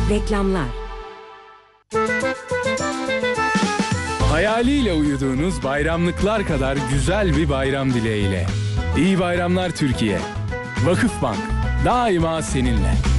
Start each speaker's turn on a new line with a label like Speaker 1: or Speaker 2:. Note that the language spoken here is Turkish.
Speaker 1: Reklamlar.
Speaker 2: Hayaliyle uyuduğunuz bayramlıklar kadar güzel bir bayram dileğiyle. İyi bayramlar Türkiye. Vakıfbank daima seninle.